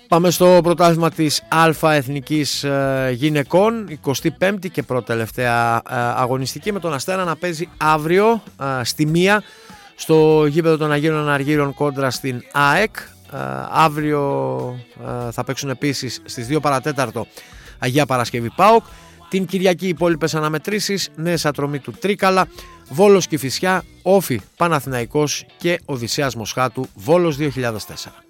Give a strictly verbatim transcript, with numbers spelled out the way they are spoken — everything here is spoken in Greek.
Πάμε στο πρωτάθλημα της Α Εθνικής ε, Γυναικών, εικοστή πέμπτη και πρώτη τελευταία ε, αγωνιστική, με τον Αστέρα να παίζει αύριο ε, στη μία στο γήπεδο των Αγίων Αναργύρων κόντρα στην ΑΕΚ. Ε, αύριο ε, θα παίξουν επίσης στις δύο παρατέταρτο Αγία Παρασκευή ΠΑΟΚ. Την Κυριακή οι υπόλοιπες αναμετρήσεις: Νέα Ατρομή του Τρίκαλα, Βόλος Κηφισιά, Όφι Παναθηναϊκός και Οδυσσέας Μοσχάτου Βόλος δύο χιλιάδες τέσσερα.